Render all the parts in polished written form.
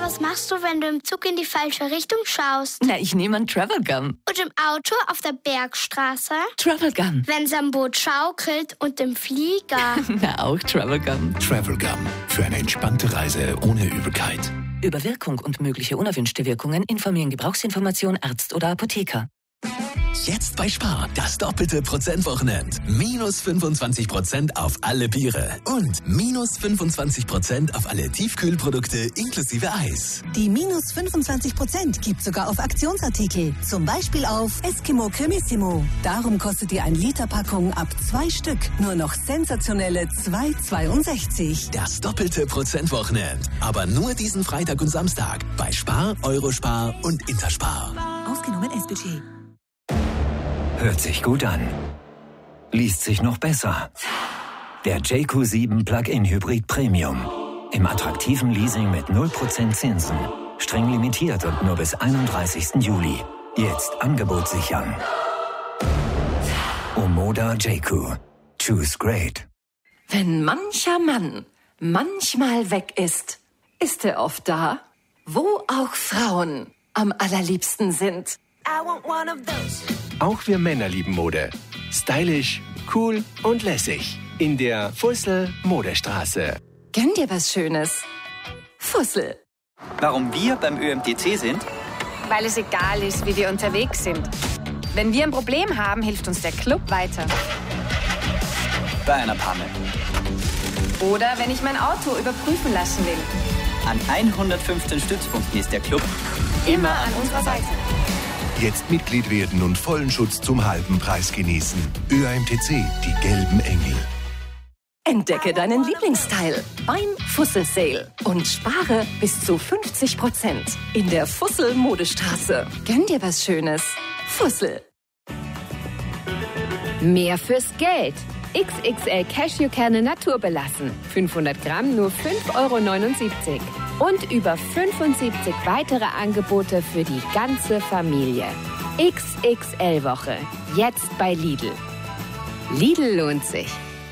was machst du, wenn du im Zug in die falsche Richtung schaust? Na, ich nehme einen Travel Gum. Und im Auto auf der Bergstraße? Travel Gum. Wenn's am Boot schaukelt und im Flieger? Na, auch Travel Gum. Travel Gum. Für eine entspannte Reise ohne Übelkeit. Über Wirkung und mögliche unerwünschte Wirkungen informieren Gebrauchsinformation Arzt oder Apotheker. Jetzt bei Spar, das doppelte Prozentwochenend. Minus 25% auf alle Biere. Und minus 25% auf alle Tiefkühlprodukte inklusive Eis. Die minus 25% gibt sogar auf Aktionsartikel. Zum Beispiel auf Eskimo Cremissimo. Darum kostet die 1-Liter-Packung ab 2 Stück nur noch sensationelle 2,62. Das doppelte Prozentwochenend. Aber nur diesen Freitag und Samstag. Bei Spar, Eurospar und Interspar. Ausgenommen S-Budget. Hört sich gut an. Liest sich noch besser. Der JQ7 Plug-in Hybrid Premium. Im attraktiven Leasing mit 0% Zinsen. Streng limitiert und nur bis 31. Juli. Jetzt Angebot sichern. Omoda JQ. Choose great. Wenn mancher Mann manchmal weg ist, ist er oft da, wo auch Frauen am allerliebsten sind. Auch wir Männer lieben Mode. Stylisch, cool und lässig. In der Fussel Modestraße. Gönn dir was Schönes. Fussel. Warum wir beim ÖMTC sind? Weil es egal ist, wie wir unterwegs sind. Wenn wir ein Problem haben, hilft uns der Club weiter. Bei einer Panne. Oder wenn ich mein Auto überprüfen lassen will. An 115 Stützpunkten ist der Club immer an unserer Seite. Jetzt Mitglied werden und vollen Schutz zum halben Preis genießen. ÖAMTC, die gelben Engel. Entdecke deinen Lieblingsteil beim Fussel Sale und spare bis zu 50% in der Fussel Modestraße. Gönn dir was Schönes. Fussel. Mehr fürs Geld. XXL Cashewkerne naturbelassen. 500 Gramm nur 5,79 €. Und über 75 weitere Angebote für die ganze Familie. XXL-Woche. Jetzt bei Lidl. Lidl lohnt sich.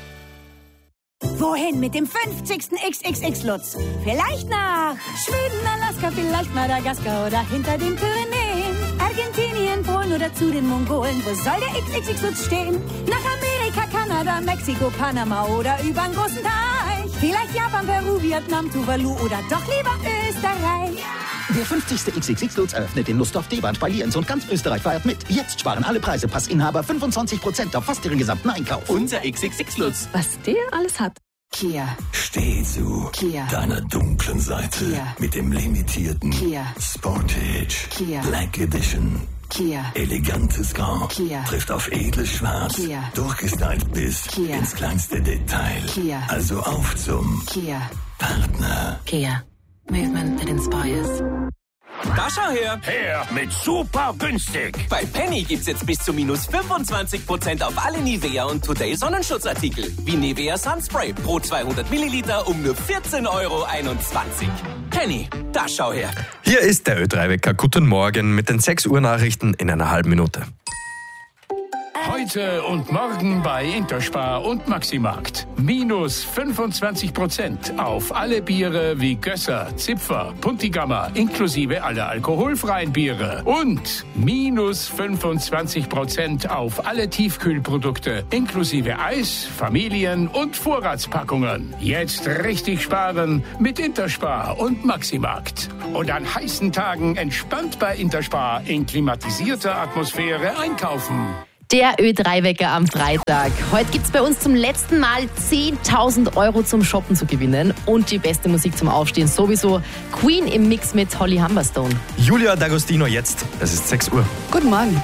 Wohin mit dem 50. XXX-Lutz? Vielleicht nach Schweden, Alaska, vielleicht Madagaskar oder hinter den Pyrenäen. Argentinien, Polen oder zu den Mongolen. Wo soll der XXX-Lutz stehen? Nach Amerika, Kanada, Mexiko, Panama oder übern großen Teich. Vielleicht Japan, Peru, Vietnam, Tuvalu oder doch lieber Österreich. Der 50. XXX-Lutz eröffnet den Lusthof D-Bahn bei Lienz und ganz Österreich feiert mit. Jetzt sparen alle Preisepassinhaber 25% auf fast ihren gesamten Einkauf. Unser XXX-Lutz. Was der alles hat. Kia. Steh zu Kia. deiner dunklen Seite. Kia. Mit dem limitierten Kia. Sportage Kia. Black Edition. Kia. Elegantes Grau. Kia. Trifft auf edles Schwarz. Kia. Durchgestylt bis Kia. ins kleinste Detail. Kia. Also auf zum Kia. Partner. Kia. Movement that inspires. Da schau her! Her mit super günstig. Bei Penny gibt's jetzt bis zu minus 25% auf alle Nivea und Today Sonnenschutzartikel. Wie Nivea Sunspray pro 200 Milliliter um nur 14,21 €. Penny, da schau her! Hier ist der Ö3-Wecker. Guten Morgen mit den 6 Uhr Nachrichten in einer halben Minute. Heute und morgen bei Interspar und Maximarkt. Minus 25% auf alle Biere wie Gösser, Zipfer, Puntigammer, inklusive aller alkoholfreien Biere. Und minus 25% auf alle Tiefkühlprodukte, inklusive Eis, Familien- und Vorratspackungen. Jetzt richtig sparen mit Interspar und Maximarkt. Und an heißen Tagen entspannt bei Interspar in klimatisierter Atmosphäre einkaufen. Der Ö3-Wecker am Freitag. Heute gibt's bei uns zum letzten Mal 10.000 € zum Shoppen zu gewinnen. Und die beste Musik zum Aufstehen sowieso. Queen im Mix mit Holly Humberstone. Julia D'Agostino jetzt. Es ist 6 Uhr. Guten Morgen.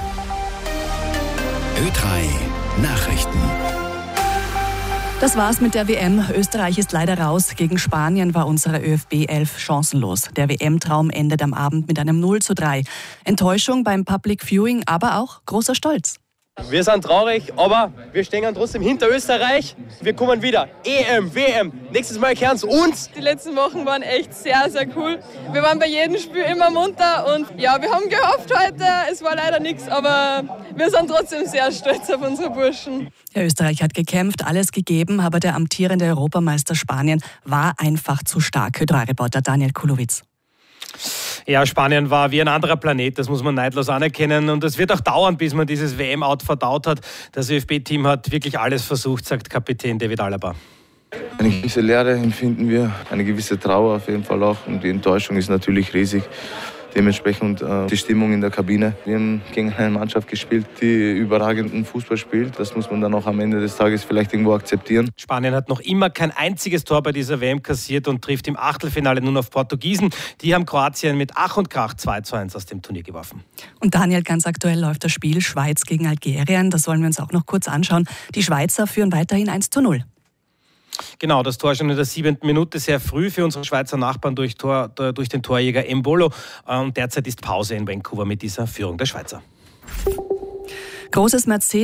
Ö3 Nachrichten. Das war's mit der WM. Österreich ist leider raus. Gegen Spanien war unsere ÖFB 11 chancenlos. Der WM-Traum endet am Abend mit einem 0:3. Enttäuschung beim Public Viewing, aber auch großer Stolz. Wir sind traurig, aber wir stehen trotzdem hinter Österreich. Wir kommen wieder. EM, WM, nächstes Mal gehören es uns. Die letzten Wochen waren echt sehr, sehr cool. Wir waren bei jedem Spiel immer munter und ja, wir haben gehofft heute, es war leider nichts, aber wir sind trotzdem sehr stolz auf unsere Burschen. Ja, Österreich hat gekämpft, alles gegeben, aber der amtierende Europameister Spanien war einfach zu stark. Ö3-Reporter Daniel Kulowitz. Ja, Spanien war wie ein anderer Planet, das muss man neidlos anerkennen. Und es wird auch dauern, bis man dieses WM-Out verdaut hat. Das ÖFB-Team hat wirklich alles versucht, sagt Kapitän David Alaba. Eine gewisse Leere empfinden wir, eine gewisse Trauer auf jeden Fall auch. Und die Enttäuschung ist natürlich riesig. Dementsprechend die Stimmung in der Kabine. Wir haben gegen eine Mannschaft gespielt, die überragenden Fußball spielt. Das muss man dann auch am Ende des Tages vielleicht irgendwo akzeptieren. Spanien hat noch immer kein einziges Tor bei dieser WM kassiert und trifft im Achtelfinale nun auf Portugiesen. Die haben Kroatien mit Ach und Krach 2:1 aus dem Turnier geworfen. Und Daniel, ganz aktuell läuft das Spiel Schweiz gegen Algerien. Das wollen wir uns auch noch kurz anschauen. Die Schweizer führen weiterhin 1:0. Genau, das Tor schon in der 7. Minute, sehr früh für unsere Schweizer Nachbarn durch den Torjäger Embolo. Und derzeit ist Pause in Vancouver mit dieser Führung der Schweizer. Großer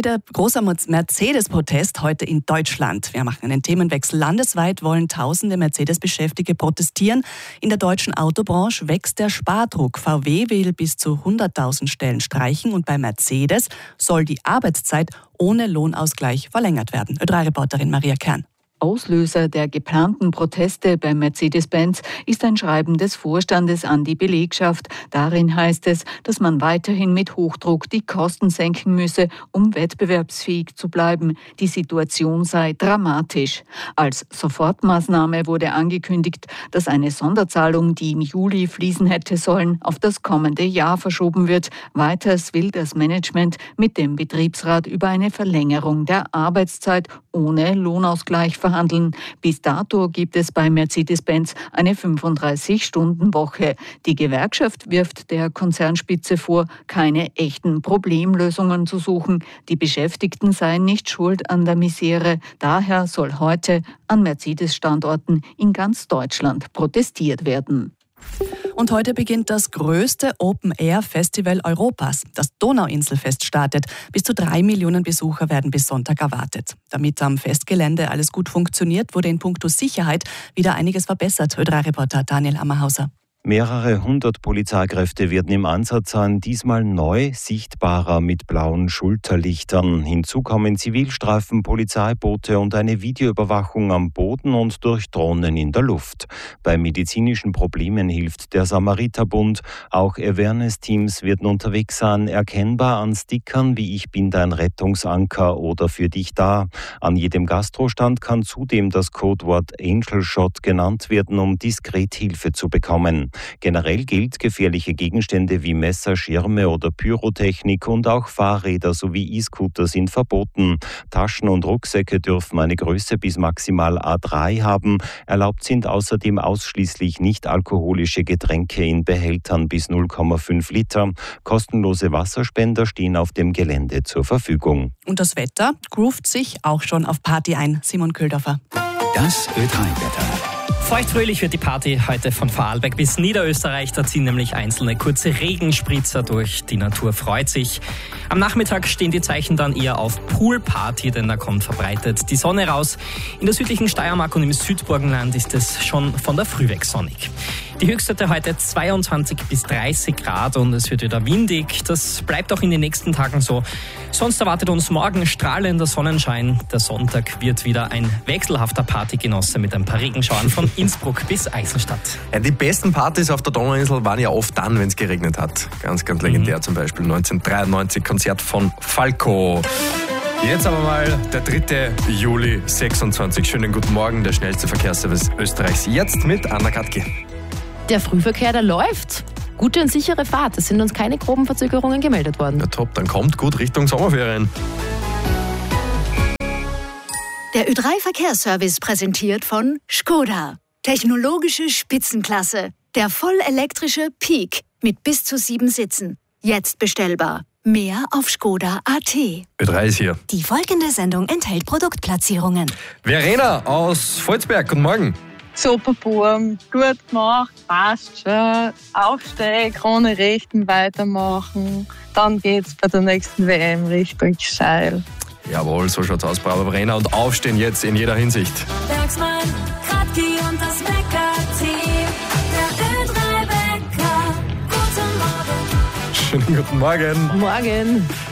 Mercedes-Protest heute in Deutschland. Wir machen einen Themenwechsel. Landesweit wollen tausende Mercedes-Beschäftigte protestieren. In der deutschen Autobranche wächst der Spardruck. VW will bis zu 100.000 Stellen streichen und bei Mercedes soll die Arbeitszeit ohne Lohnausgleich verlängert werden. Ö3-Reporterin Maria Kern. Auslöser der geplanten Proteste bei Mercedes-Benz ist ein Schreiben des Vorstandes an die Belegschaft. Darin heißt es, dass man weiterhin mit Hochdruck die Kosten senken müsse, um wettbewerbsfähig zu bleiben. Die Situation sei dramatisch. Als Sofortmaßnahme wurde angekündigt, dass eine Sonderzahlung, die im Juli fließen hätte sollen, auf das kommende Jahr verschoben wird. Weiters will das Management mit dem Betriebsrat über eine Verlängerung der Arbeitszeit ohne Lohnausgleich verhandeln. Bis dato gibt es bei Mercedes-Benz eine 35-Stunden-Woche. Die Gewerkschaft wirft der Konzernspitze vor, keine echten Problemlösungen zu suchen. Die Beschäftigten seien nicht schuld an der Misere. Daher soll heute an Mercedes-Standorten in ganz Deutschland protestiert werden. Und heute beginnt das größte Open-Air-Festival Europas. Das Donauinselfest startet. Bis zu 3 Millionen Besucher werden bis Sonntag erwartet. Damit am Festgelände alles gut funktioniert, wurde in puncto Sicherheit wieder einiges verbessert. Ö3-Reporter Daniel Ammerhauser. Mehrere hundert Polizeikräfte werden im Einsatz sein, diesmal neu, sichtbarer mit blauen Schulterlichtern. Hinzu kommen Zivilstreifen, Polizeiboote und eine Videoüberwachung am Boden und durch Drohnen in der Luft. Bei medizinischen Problemen hilft der Samariterbund. Auch Awareness-Teams werden unterwegs sein, erkennbar an Stickern wie „Ich bin dein Rettungsanker" oder „Für dich da". An jedem Gastrostand kann zudem das Codewort Angel Shot genannt werden, um diskret Hilfe zu bekommen. Generell gilt, gefährliche Gegenstände wie Messer, Schirme oder Pyrotechnik und auch Fahrräder sowie E-Scooter sind verboten. Taschen und Rucksäcke dürfen eine Größe bis maximal A3 haben. Erlaubt sind außerdem ausschließlich nicht-alkoholische Getränke in Behältern bis 0,5 Liter. Kostenlose Wasserspender stehen auf dem Gelände zur Verfügung. Und das Wetter groovt sich auch schon auf Party ein. Simon Köldorfer. Das Ö3-Wetter. Feuchtfröhlich wird die Party heute von Vorarlberg bis Niederösterreich. Da ziehen nämlich einzelne kurze Regenspritzer durch. Die Natur freut sich. Am Nachmittag stehen die Zeichen dann eher auf Poolparty, denn da kommt verbreitet die Sonne raus. In der südlichen Steiermark und im Südburgenland ist es schon von der Früh weg sonnig. Die Höchstwerte heute 22 bis 30 Grad und es wird wieder windig. Das bleibt auch in den nächsten Tagen so. Sonst erwartet uns morgen strahlender Sonnenschein. Der Sonntag wird wieder ein wechselhafter Partygenosse mit ein paar Regenschauern von Innsbruck bis Eisenstadt. Ja, die besten Partys auf der Donauinsel waren ja oft dann, wenn es geregnet hat. Ganz, ganz legendär zum Beispiel 1993 Konzert von Falco. Jetzt aber mal der 3. Juli 26. Schönen guten Morgen, der schnellste Verkehrsservice Österreichs. Jetzt mit Anna Katke. Der Frühverkehr, der läuft. Gute und sichere Fahrt. Es sind uns keine groben Verzögerungen gemeldet worden. Ja, top, dann kommt gut Richtung Sommerferien. Der Ö3-Verkehrsservice präsentiert von Škoda. Technologische Spitzenklasse. Der vollelektrische Peak mit bis zu 7 Sitzen. Jetzt bestellbar. Mehr auf Škoda.at. Ö3 ist hier. Die folgende Sendung enthält Produktplatzierungen. Verena aus Volzberg, guten Morgen. Super, Burm, gut gemacht, passt schon. Aufsteigen, ohne Rechten weitermachen. Dann geht's bei der nächsten WM richtig steil. Jawohl, so schaut's aus, bravo Verena. Und aufstehen jetzt in jeder Hinsicht. Bergsmann, Kratki und das Wecker-Team. Der Ö3-Wecker. Guten Morgen. Schönen guten Morgen. Morgen.